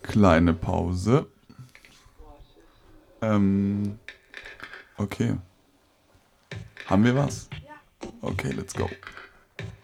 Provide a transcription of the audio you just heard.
Kleine Pause. Okay. Haben wir was? Okay, let's go.